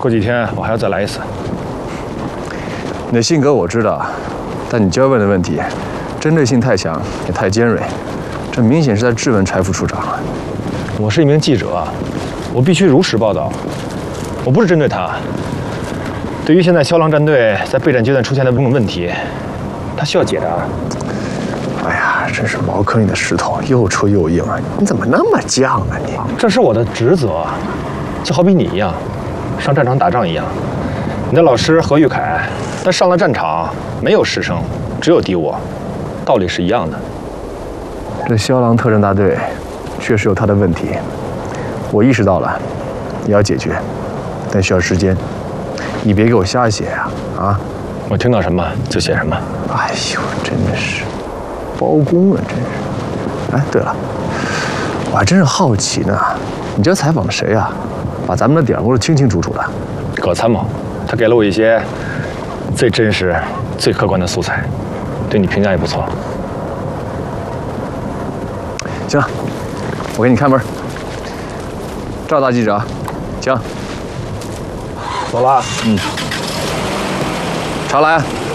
过几天我还要再来一次。 你的性格我知道，但你交问的问题，针对性太强，也太尖锐，这明显是在质问柴副处长。 我是一名记者，我必须如实报道。我不是针对他。对于现在枭郎战队在备战阶段出现的种种问题，他需要解答。 哎呀，真是茅坑里的石头，又臭又硬啊！你怎么那么犟啊你？ 这是我的职责，就好比你一样，上战场打仗一样。你的老师何玉凯，他上了战场没有师生，只有敌我，道理是一样的。 这枭郎特战大队确实有他的问题，我意识到了，也要解决，但需要时间。你别给我瞎写呀！啊！ 我听到什么就写什么。 哎呦，真的是包公啊，真是！哎，对了，我还真是好奇呢，你这采访的谁啊？把咱们的点握得清清楚楚的。 葛参谋，他给了我一些最真实、最客观的素材，对你评价也不错。 行了，我给你开门。赵大记者，请。 走了。 查来。